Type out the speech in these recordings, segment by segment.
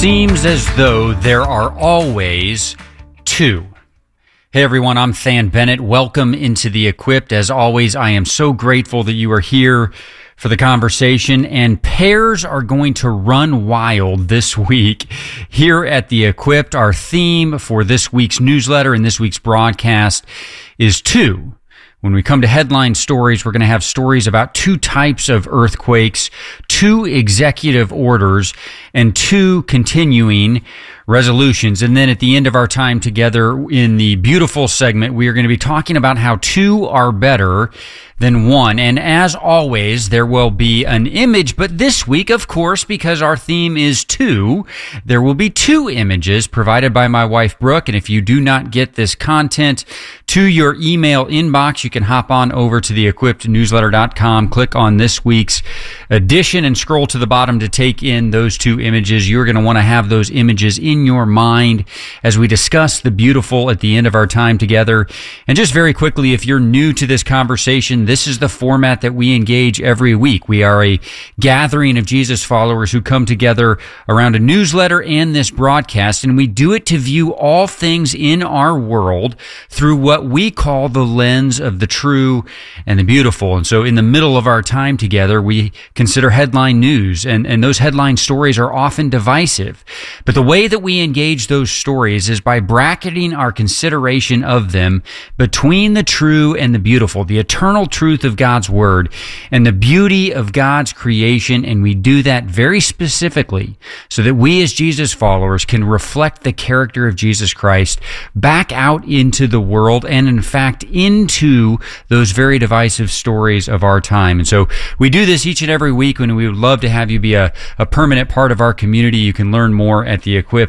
seems as though there are always two. Hey everyone, I'm Than Bennett. Welcome into The Equipped. As always, I am so grateful that you are here for the conversation, and pairs are going to run wild this week here at The Equipped. Our theme for this week's newsletter and this week's broadcast is two. When we come to headline stories, we're going to have stories about two types of earthquakes, two executive orders, and two continuing resolutions. And then at the end of our time together in the beautiful segment, we are going to be talking about how two are better than one. And as always, there will be an image, but this week, of course, because our theme is two, there will be two images provided by my wife, Brooke. And if you do not get this content to your email inbox, you can hop on over to theequippednewsletter.com, click on this week's edition, and scroll to the bottom to take in those two images. You're going to want to have those images in your mind as we discuss the beautiful at the end of our time together. And just very quickly, if you're new to this conversation, this is the format that we engage every week. We are a gathering of Jesus followers who come together around a newsletter and this broadcast, and we do it to view all things in our world through what we call the lens of the true and the beautiful. And so in the middle of our time together, we consider headline news, and those headline stories are often divisive. But the way that we engage those stories is by bracketing our consideration of them between the true and the beautiful, the eternal truth of God's Word and the beauty of God's creation. And we do that very specifically so that we as Jesus followers can reflect the character of Jesus Christ back out into the world and in fact into those very divisive stories of our time. And so we do this each and every week, and we would love to have you be a permanent part of our community. You can learn more at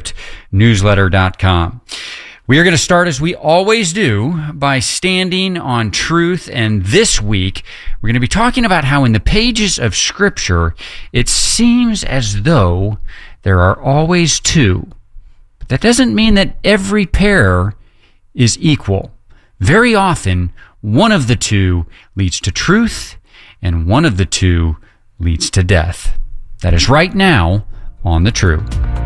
theequippednewsletter.com. We are going to start, as we always do, by standing on truth. And this week, we're going to be talking about how in the pages of Scripture, it seems as though there are always two. But that doesn't mean that every pair is equal. Very often, one of the two leads to truth, and one of the two leads to death. That is right now on The True.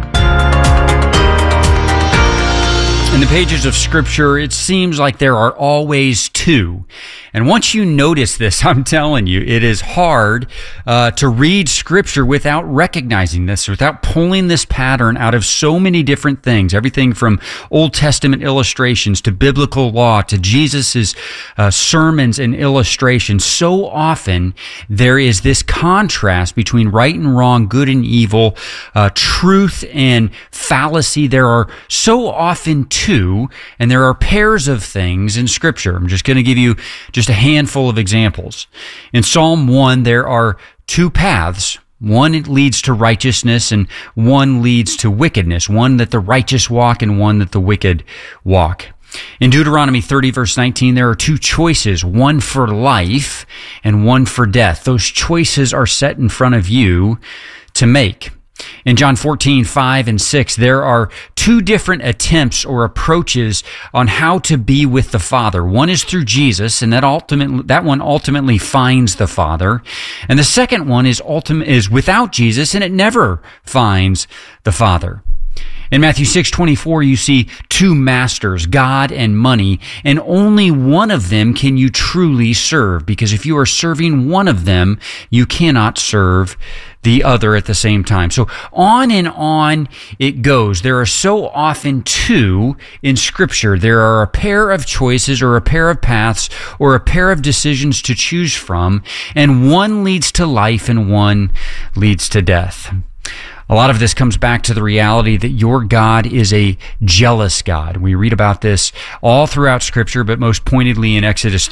In the pages of Scripture, it seems like there are always two. And once you notice this, I'm telling you, it is hard to read Scripture without recognizing this, without pulling this pattern out of so many different things. Everything from Old Testament illustrations to biblical law to Jesus' sermons and illustrations. So often there is this contrast between right and wrong, good and evil, truth and fallacy. There are so often two, and there are pairs of things in Scripture. I'm just going to give you just a handful of examples. In Psalm 1, there are two paths. One leads to righteousness and one leads to wickedness. One that the righteous walk and one that the wicked walk. In Deuteronomy 30, verse 19, there are two choices, one for life and one for death. Those choices are set in front of you to make. In John 14, 5 and 6, there are two different attempts or approaches on how to be with the Father. One is through Jesus, and that one ultimately finds the Father. And the second one is without Jesus, and it never finds the Father. In Matthew 6:24, you see two masters, God and money, and only one of them can you truly serve, because if you are serving one of them, you cannot serve the other at the same time. So on and on it goes. There are so often two in Scripture. There are a pair of choices or a pair of paths or a pair of decisions to choose from, and one leads to life and one leads to death. A lot of this comes back to the reality that your God is a jealous God. We read about this all throughout Scripture, but most pointedly in Exodus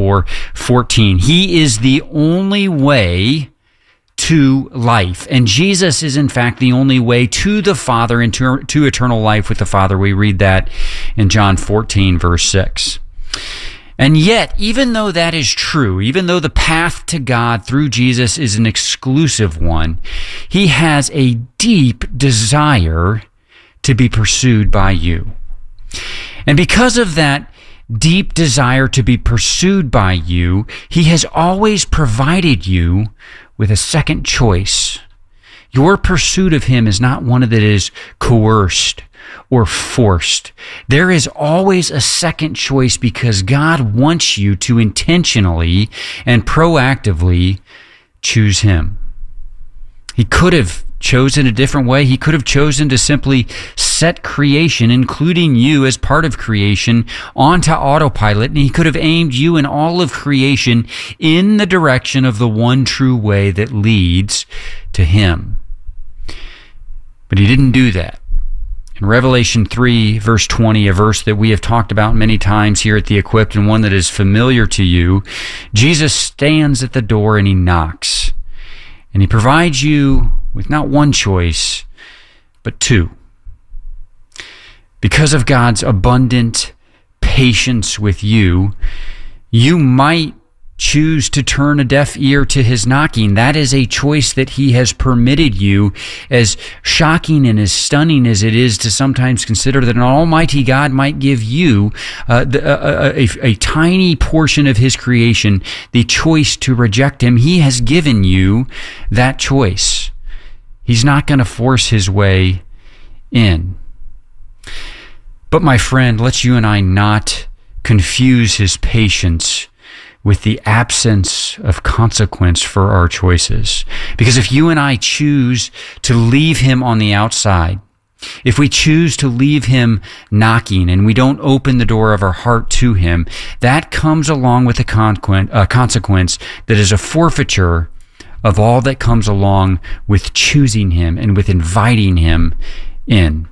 34:14. He is the only way to life. And Jesus is in fact the only way to the Father and to eternal life with the Father. We read that in John 14, verse 6. And yet, even though that is true, even though the path to God through Jesus is an exclusive one, He has a deep desire to be pursued by you. And because of that deep desire to be pursued by you, He has always provided you with a second choice. Your pursuit of him is not one that is coerced or forced. There is always a second choice because God wants you to intentionally and proactively choose him. He could have chosen a different way. He could have chosen to simply set creation, including you as part of creation, onto autopilot, and he could have aimed you and all of creation in the direction of the one true way that leads to him. But he didn't do that. In Revelation 3, verse 20, a verse that we have talked about many times here at The Equipped and one that is familiar to you, Jesus stands at the door and he knocks. And he provides you with not one choice, but two. Because of God's abundant patience with you, you might choose to turn a deaf ear to his knocking. That is a choice that he has permitted you, as shocking and as stunning as it is to sometimes consider that an almighty God might give you a tiny portion of his creation the choice to reject him. He has given you that choice. He's not going to force his way in. But my friend, let's you and I not confuse his patience with the absence of consequence for our choices. Because if you and I choose to leave him on the outside, if we choose to leave him knocking and we don't open the door of our heart to him, that comes along with a consequence that is a forfeiture of all that comes along with choosing him and with inviting him in.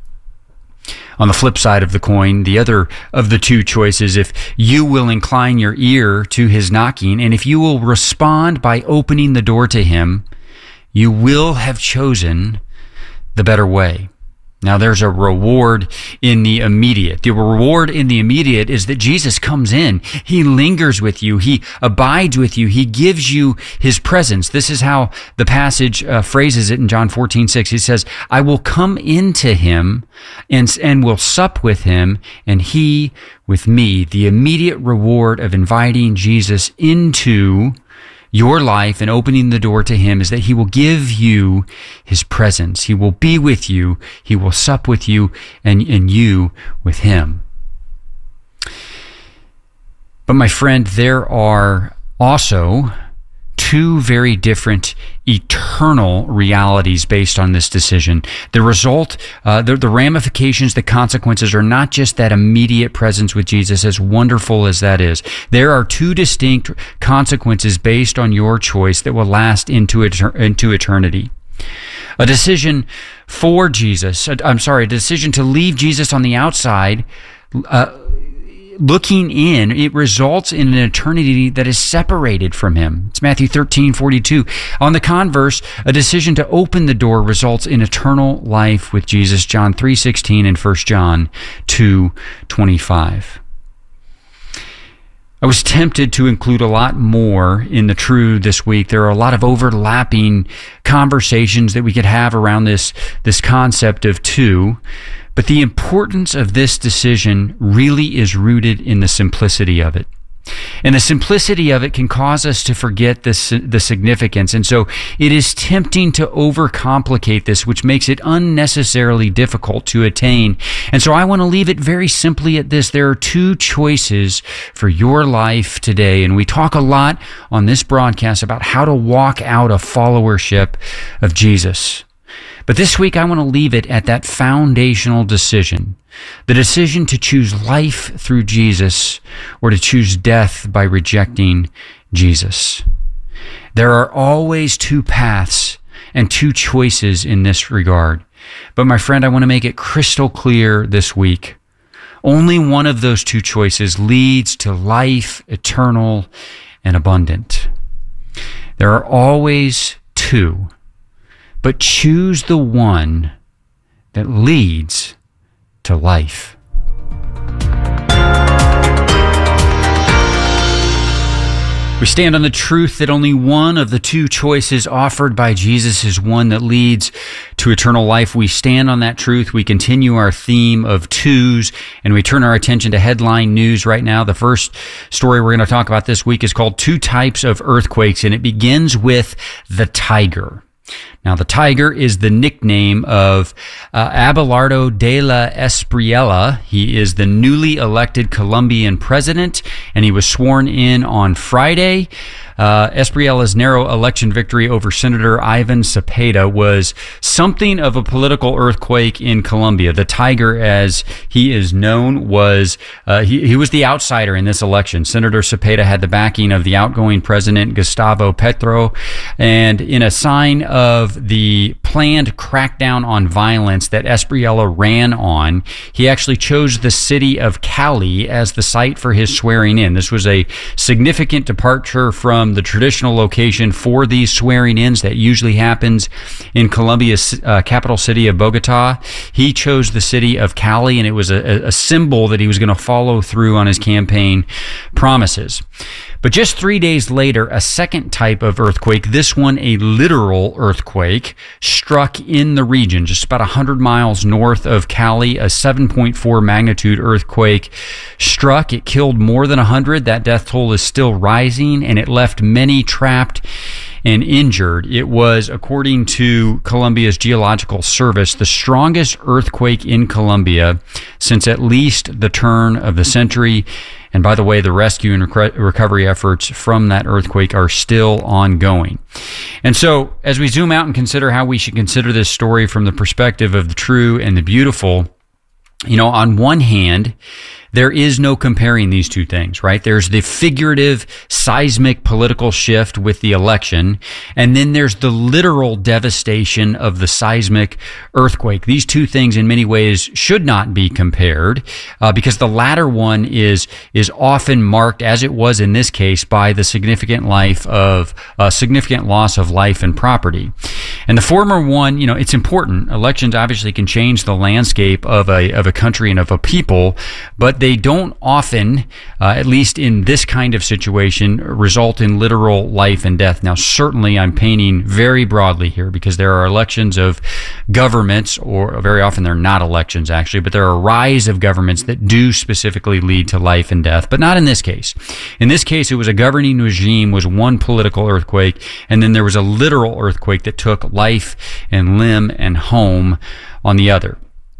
On the flip side of the coin, the other of the two choices, if you will incline your ear to his knocking, and if you will respond by opening the door to him, you will have chosen the better way. Now, there's a reward in the immediate. The reward in the immediate is that Jesus comes in. He lingers with you. He abides with you. He gives you his presence. This is how the passage phrases it in John 14:6. He says, I will come into him and will sup with him, and he with me. The immediate reward of inviting Jesus into your life and opening the door to him is that he will give you his presence. He will be with you. He will sup with you, and you with him. But my friend, there are also two very different eternal realities based on this decision. The result, the ramifications, the consequences are not just that immediate presence with Jesus, as wonderful as that is. There are two distinct consequences based on your choice that will last into eternity. A decision for Jesus, a decision to leave Jesus on the outside, looking in, it results in an eternity that is separated from him. It's Matthew 13:42. On the converse, a decision to open the door results in eternal life with Jesus, John 3:16 and 1 John 2:25. I was tempted to include a lot more in the True this week. There are a lot of overlapping conversations that we could have around this concept of two. But the importance of this decision really is rooted in the simplicity of it. And the simplicity of it can cause us to forget the significance. And so it is tempting to overcomplicate this, which makes it unnecessarily difficult to attain. And so I want to leave it very simply at this. There are two choices for your life today. And we talk a lot on this broadcast about how to walk out a followership of Jesus. But this week, I want to leave it at that foundational decision. The decision to choose life through Jesus or to choose death by rejecting Jesus. There are always two paths and two choices in this regard. But my friend, I want to make it crystal clear this week. Only one of those two choices leads to life eternal and abundant. There are always two. But choose the one that leads to life. We stand on the truth that only one of the two choices offered by Jesus is one that leads to eternal life. We stand on that truth. We continue our theme of twos, and we turn our attention to headline news right now. The first story we're going to talk about this week is called Two Types of Earthquakes, and it begins with the tiger. Now, the tiger is the nickname of Abelardo de la Espriella. He is the newly elected Colombian president, and he was sworn in on Friday. Espriella's narrow election victory over Senator Ivan Cepeda was something of a political earthquake in Colombia. The tiger, as he is known, was he was the outsider in this election. Senator Cepeda had the backing of the outgoing president, Gustavo Petro, and in a sign of the planned crackdown on violence that Espriella ran on, he actually chose the city of Cali as the site for his swearing in. This was a significant departure from the traditional location for these swearing-ins that usually happens in Colombia's capital city of Bogota. He chose the city of Cali, and it was a symbol that he was going to follow through on his campaign promises. But just 3 days later, a second type of earthquake, this one a literal earthquake, struck in the region, just about 100 miles north of Cali. A 7.4 magnitude earthquake struck. It killed more than 100. That death toll is still rising, and it left many trapped and injured. It was, according to Colombia's Geological Service, the strongest earthquake in Colombia since at least the turn of the century. And by the way, the rescue and recovery efforts from that earthquake are still ongoing. And so, as we zoom out and consider how we should consider this story from the perspective of the true and the beautiful, on one hand, there is no comparing these two things, right? There's the figurative, seismic political shift with the election, and then there's the literal devastation of the seismic earthquake. These two things, in many ways, should not be compared, because the latter one is often marked, as it was in this case, by the significant loss of life and property. And the former one, it's important. Elections obviously can change the landscape of a country and of a people, but they don't often, at least in this kind of situation, result in literal life and death. Now, certainly I'm painting very broadly here, because there are elections of governments, or very often they're not elections actually, but there are a rise of governments that do specifically lead to life and death, but not in this case. In this case, it was a governing regime, was one political earthquake, and then there was a literal earthquake that took life and limb and home on the other.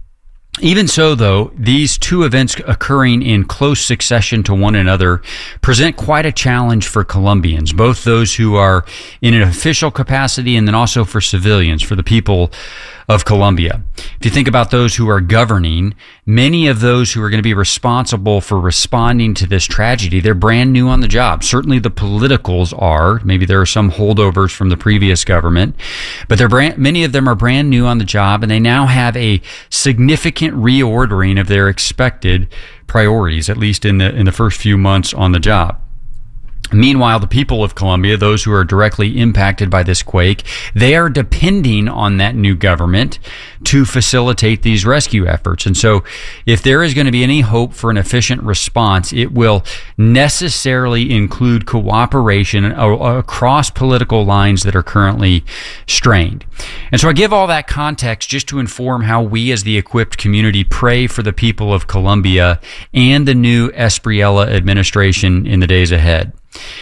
Even so, though, these two events occurring in close succession to one another present quite a challenge for Colombians, both those who are in an official capacity and then also for civilians, for the people of Colombia. If you think about those who are governing, many of those who are going to be responsible for responding to this tragedy, they're brand new on the job. Certainly the politicals are. Maybe there are some holdovers from the previous government, but many of them are brand new on the job, and they now have a significant reordering of their expected priorities, at least in the first few months on the job. Meanwhile, the people of Colombia, those who are directly impacted by this quake, they are depending on that new government to facilitate these rescue efforts. And so if there is going to be any hope for an efficient response, it will necessarily include cooperation across political lines that are currently strained. And so I give all that context just to inform how we as the equipped community pray for the people of Colombia and the new Espriella administration in the days ahead.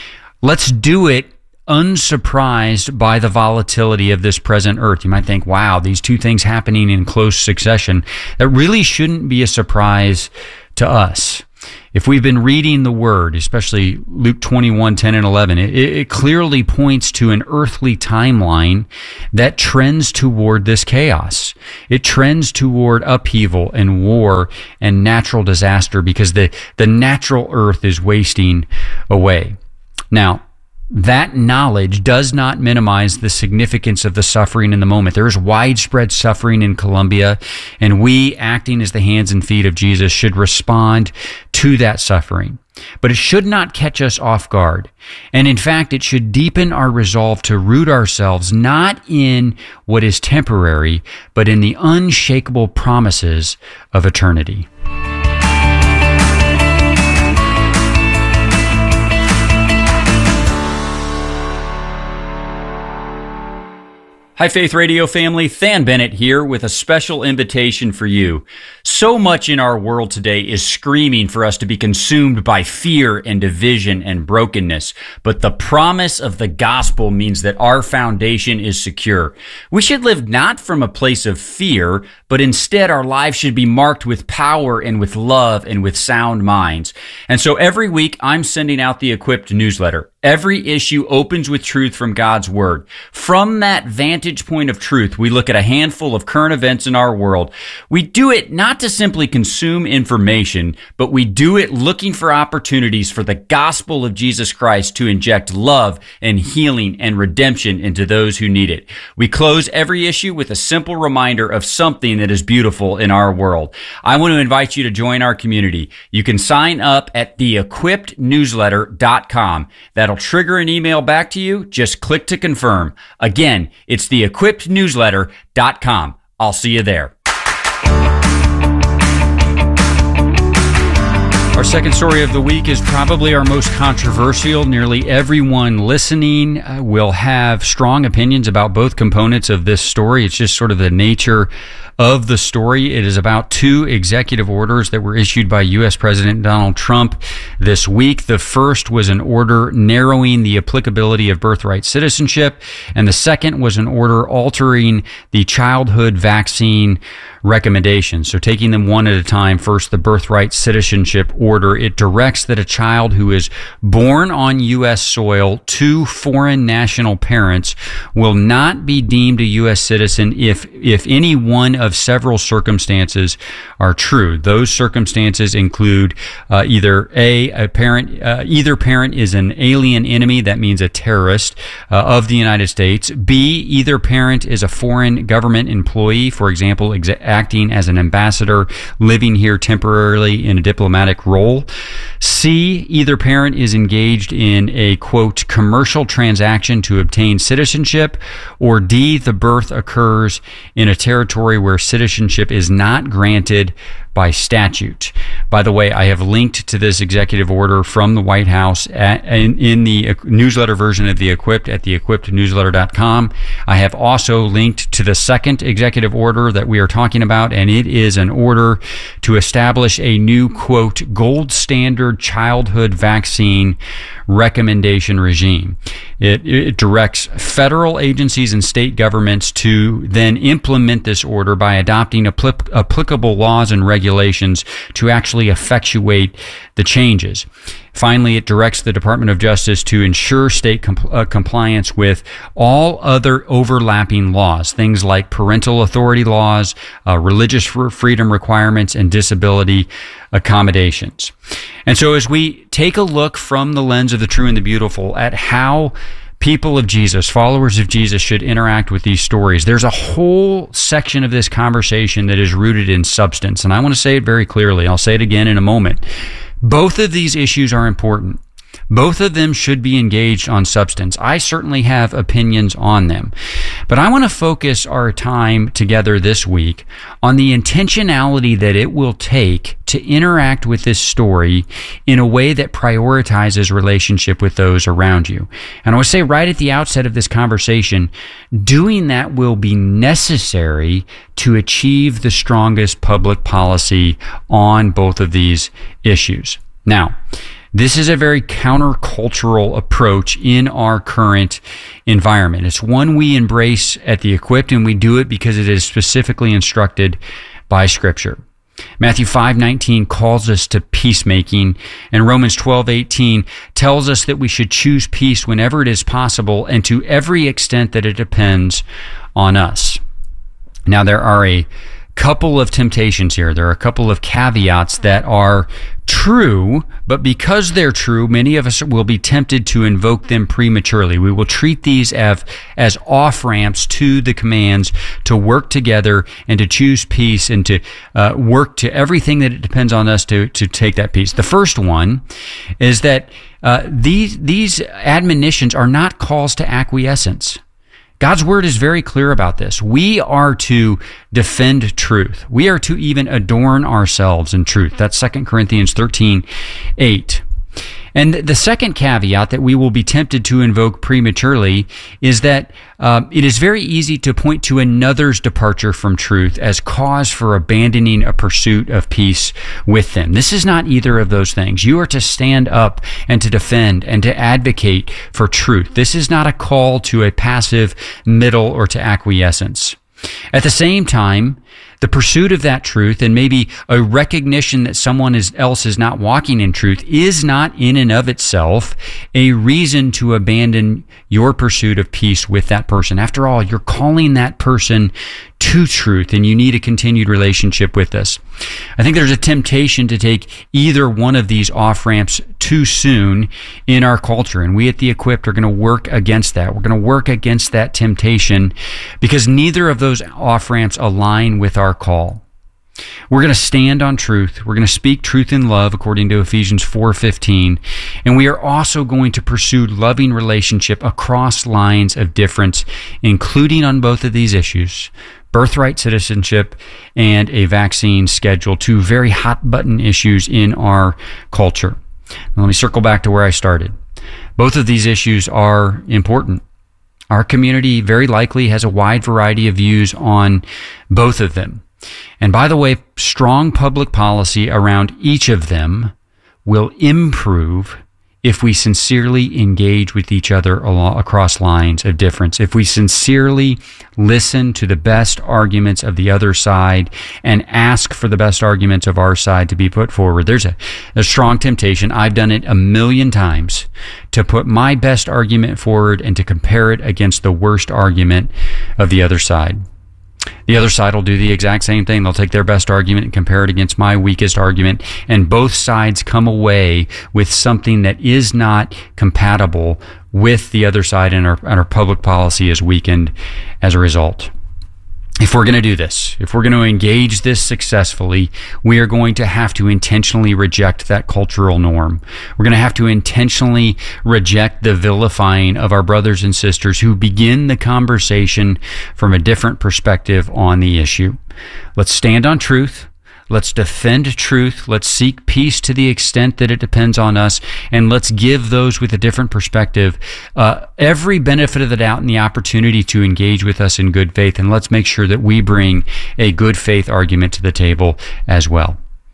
Let's do it unsurprised by the volatility of this present earth. You might think, wow, these two things happening in close succession. That really shouldn't be a surprise to us. If we've been reading the Word, especially Luke 21:10 and 11, it clearly points to an earthly timeline that trends toward this chaos. It trends toward upheaval and war and natural disaster, because the natural earth is wasting away. Now, that knowledge does not minimize the significance of the suffering in the moment. There is widespread suffering in Colombia, and we, acting as the hands and feet of Jesus, should respond to that suffering. But it should not catch us off guard. And in fact, it should deepen our resolve to root ourselves not in what is temporary, but in the unshakable promises of eternity. Hi, Faith Radio family. Than Bennett here with a special invitation for you. So much in our world today is screaming for us to be consumed by fear and division and brokenness. But the promise of the gospel means that our foundation is secure. We should live not from a place of fear, but instead our lives should be marked with power and with love and with sound minds. And so every week I'm sending out the Equipped newsletter. Every issue opens with truth from God's Word. From that vantage point of truth, we look at a handful of current events in our world. We do it not to simply consume information, but we do it looking for opportunities for the gospel of Jesus Christ to inject love and healing and redemption into those who need it. We close every issue with a simple reminder of something that is beautiful in our world. I want to invite you to join our community. You can sign up at theequippednewsletter.com. That'll trigger an email back to you. Just click to confirm. Again, it's theequippednewsletter.com. I'll see you there. Our second story of the week is probably our most controversial. Nearly everyone listening will have strong opinions about both components of this story. It's just sort of the nature of the story. It is about two executive orders that were issued by U.S. President Donald Trump this week. The first was an order narrowing the applicability of birthright citizenship, and the second was an order altering the childhood vaccine recommendations. So taking them one at a time, first the birthright citizenship order. It directs that a child who is born on U.S. soil to foreign national parents will not be deemed a U.S. citizen if any one of several circumstances are true. Those circumstances include either either parent is an alien enemy, that means a terrorist of the United States. B, either parent is a foreign government employee, for example, acting as an ambassador, living here temporarily in a diplomatic role. C, either parent is engaged in a, quote, commercial transaction to obtain citizenship. Or D, the birth occurs in a territory where citizenship is not granted by statute. By the way, I have linked to this executive order from the White House in the newsletter version of The Equipped at theequippednewsletter.com. I have also linked to the second executive order that we are talking about, and it is an order to establish a new, quote, gold standard childhood vaccine recommendation regime. It directs federal agencies and state governments to then implement this order by adopting applicable laws and regulations to actually effectuate the changes. Finally, it directs the Department of Justice to ensure state compliance with all other overlapping laws, things like parental authority laws, religious freedom requirements, and disability accommodations. And so as we take a look from the lens of the true and the beautiful at how people of Jesus, followers of Jesus, should interact with these stories, there's a whole section of this conversation that is rooted in substance. And I want to say it very clearly. I'll say it again in a moment. Both of these issues are important. Both of them should be engaged on substance. I certainly have opinions on them. But I want to focus our time together this week on the intentionality that it will take to interact with this story in a way that prioritizes relationship with those around you. And I would say right at the outset of this conversation, doing that will be necessary to achieve the strongest public policy on both of these issues. Now, this is a very countercultural approach in our current environment. It's one we embrace at The Equipped, and we do it because it is specifically instructed by Scripture. Matthew 5:19 calls us to peacemaking, and Romans 12:18 tells us that we should choose peace whenever it is possible and to every extent that it depends on us. Now, there are a couple of temptations here. There are a couple of caveats that are true, but because they're true, many of us will be tempted to invoke them prematurely. We will treat these as off-ramps to the commands to work together and to choose peace and to work to everything that it depends on us to take that peace. The first one is that these admonitions are not calls to acquiescence. God's word is very clear about this. We are to defend truth. We are to even adorn ourselves in truth. That's 2 Corinthians 13:8. And the second caveat that we will be tempted to invoke prematurely is that it is very easy to point to another's departure from truth as cause for abandoning a pursuit of peace with them. This is not either of those things. You are to stand up and to defend and to advocate for truth. This is not a call to a passive middle or to acquiescence. At the same time, the pursuit of that truth and maybe a recognition that someone else is not walking in truth is not in and of itself a reason to abandon your pursuit of peace with that person. After all, you're calling that person to truth, and you need a continued relationship with us. I think there's a temptation to take either one of these off-ramps too soon in our culture, and we at The Equipped are going to work against that. We're going to work against that temptation because neither of those off-ramps align with our call. We're going to stand on truth. We're going to speak truth in love, according to Ephesians 4:15. And we are also going to pursue loving relationship across lines of difference, including on both of these issues, birthright citizenship and a vaccine schedule, two very hot-button issues in our culture. Now, let me circle back to where I started. Both of these issues are important. Our community very likely has a wide variety of views on both of them. And by the way, strong public policy around each of them will improve if we sincerely engage with each other across lines of difference, if we sincerely listen to the best arguments of the other side and ask for the best arguments of our side to be put forward. There's a strong temptation. I've done it a million times to put my best argument forward and to compare it against the worst argument of the other side. The other side will do the exact same thing. They'll take their best argument and compare it against my weakest argument, and both sides come away with something that is not compatible with the other side, and our public policy is weakened as a result. If we're going to do this, if we're going to engage this successfully, we are going to have to intentionally reject that cultural norm. We're going to have to intentionally reject the vilifying of our brothers and sisters who begin the conversation from a different perspective on the issue. Let's stand on truth. Let's defend truth. Let's seek peace to the extent that it depends on us. And let's give those with a different perspective every benefit of the doubt and the opportunity to engage with us in good faith. And let's make sure that we bring a good faith argument to the table as well.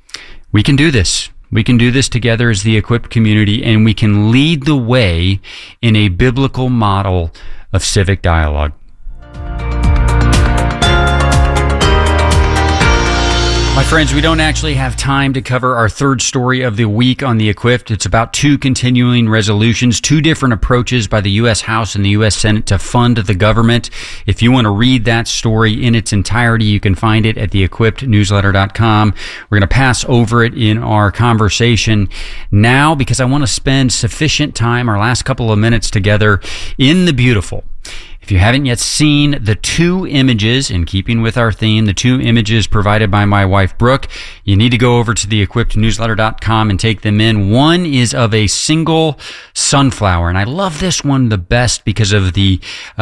We can do this. We can do this together as the Equipped community, and we can lead the way in a biblical model of civic dialogue. My friends, we don't actually have time to cover our third story of the week on The Equipped. It's about two continuing resolutions, two different approaches by the U.S. House and the U.S. Senate to fund the government. If you want to read that story in its entirety, you can find it at theequippednewsletter.com. We're going to pass over it in our conversation now because I want to spend sufficient time, our last couple of minutes together, in the beautiful. If you haven't yet seen the two images, in keeping with our theme, the two images provided by my wife, Brooke, you need to go over to theequippednewsletter.com and take them in. One is of a single sunflower, and I love this one the best because of the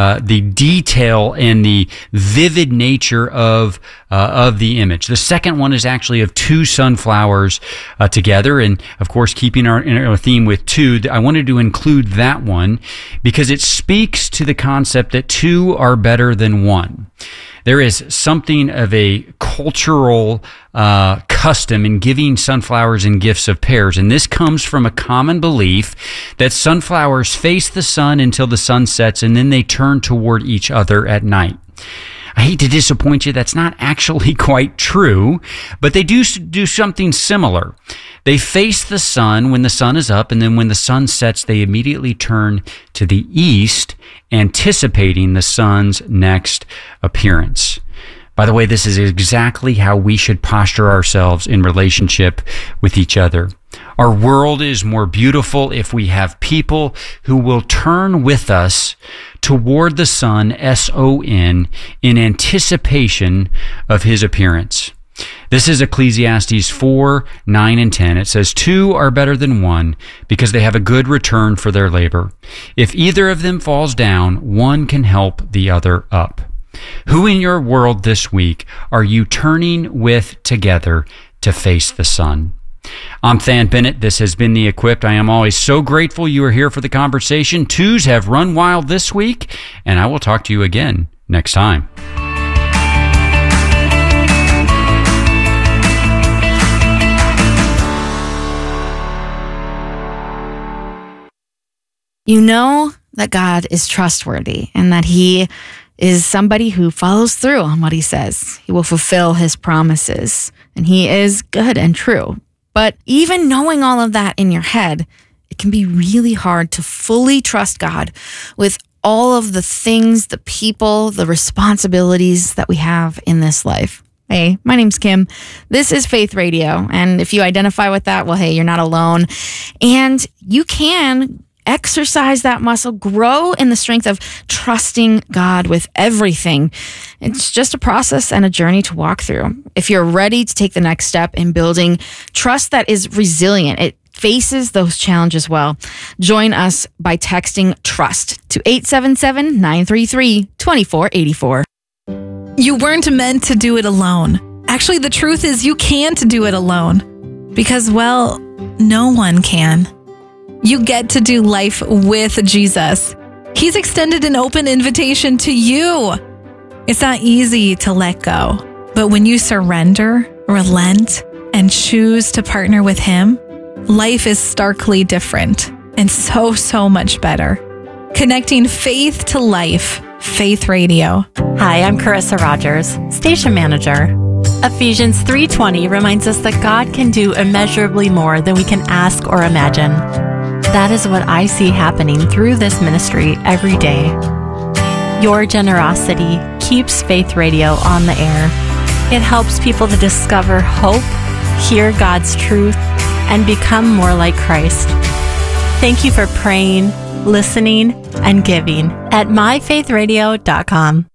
detail and the vivid nature of the image. The second one is actually of two sunflowers together, and of course, keeping our theme with two, I wanted to include that one because it speaks to the concept that two are better than one. There is something of a cultural custom in giving sunflowers in gifts of pairs, and this comes from a common belief that sunflowers face the sun until the sun sets, and then they turn toward each other at night. I hate to disappoint you, that's not actually quite true, but they do something similar. They face the sun when the sun is up, and then when the sun sets, they immediately turn to the east, anticipating the sun's next appearance. By the way, this is exactly how we should posture ourselves in relationship with each other. Our world is more beautiful if we have people who will turn with us toward the sun, S-O-N, in anticipation of his appearance. This is Ecclesiastes 4, 9, and 10. It says, "Two are better than one because they have a good return for their labor. If either of them falls down, one can help the other up." Who in your world this week are you turning with together to face the sun? I'm Than Bennett. This has been The Equipped. I am always so grateful you are here for the conversation. Twos have run wild this week, and I will talk to you again next time. You know that God is trustworthy and that He is somebody who follows through on what He says. He will fulfill His promises, and He is good and true. But even knowing all of that in your head, it can be really hard to fully trust God with all of the things, the people, the responsibilities that we have in this life. Hey, my name's Kim. This is Faith Radio. And if you identify with that, well, hey, you're not alone. And you can exercise that muscle, grow in the strength of trusting God with everything. It's just a process and a journey to walk through. If you're ready to take the next step in building trust that is resilient, it faces those challenges well, join us by texting TRUST to 877-933-2484. You weren't meant to do it alone. Actually, the truth is you can't do it alone because, well, no one can. You get to do life with Jesus. He's extended an open invitation to you. It's not easy to let go, but when you surrender, relent, and choose to partner with Him, life is starkly different and so much better. Connecting faith to life, Faith Radio. Hi, I'm Carissa Rogers, station manager. Ephesians 3:20 reminds us that God can do immeasurably more than we can ask or imagine. That is what I see happening through this ministry every day. Your generosity keeps Faith Radio on the air. It helps people to discover hope, hear God's truth, and become more like Christ. Thank you for praying, listening, and giving at myfaithradio.com.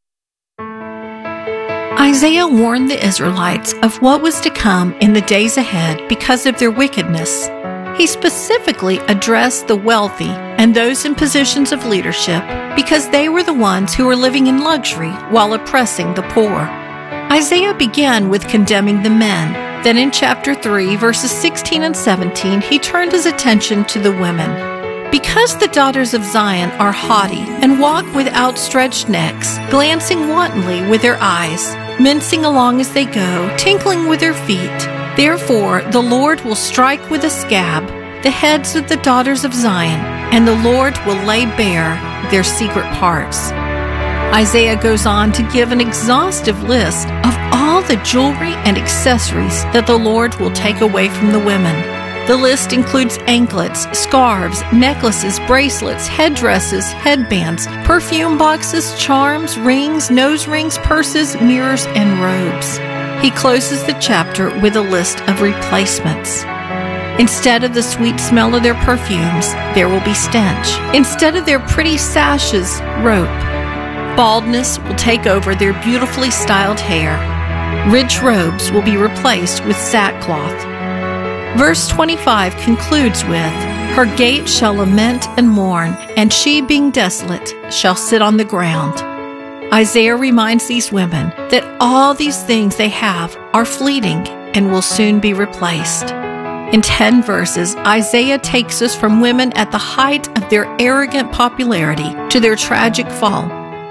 Isaiah warned the Israelites of what was to come in the days ahead because of their wickedness. He specifically addressed the wealthy and those in positions of leadership because they were the ones who were living in luxury while oppressing the poor. Isaiah began with condemning the men. Then in chapter 3, verses 16 and 17, he turned his attention to the women. Because the daughters of Zion are haughty and walk with outstretched necks, glancing wantonly with their eyes, mincing along as they go, tinkling with their feet, therefore the Lord will strike with a scab the heads of the daughters of Zion, and the Lord will lay bare their secret parts. Isaiah goes on to give an exhaustive list of all the jewelry and accessories that the Lord will take away from the women. The list includes anklets, scarves, necklaces, bracelets, headdresses, headbands, perfume boxes, charms, rings, nose rings, purses, mirrors, and robes. He closes the chapter with a list of replacements. Instead of the sweet smell of their perfumes, there will be stench. Instead of their pretty sashes, rope. Baldness will take over their beautifully styled hair. Rich robes will be replaced with sackcloth. Verse 25 concludes with, "Her gate shall lament and mourn, and she, being desolate, shall sit on the ground." Isaiah reminds these women that all these things they have are fleeting and will soon be replaced. In 10 verses, Isaiah takes us from women at the height of their arrogant popularity to their tragic fall.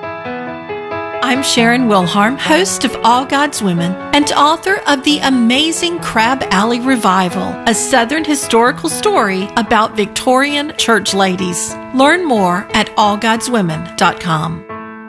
I'm Sharon Wilharm, host of All God's Women and author of the amazing Crab Alley Revival, a Southern historical story about Victorian church ladies. Learn more at allgodswomen.com.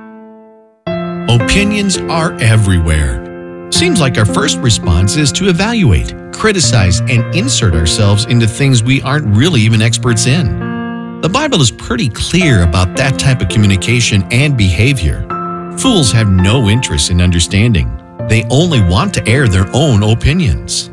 Opinions are everywhere. Seems like our first response is to evaluate, criticize, and insert ourselves into things we aren't really even experts in. The Bible is pretty clear about that type of communication and behavior. Fools have no interest in understanding. They only want to air their own opinions.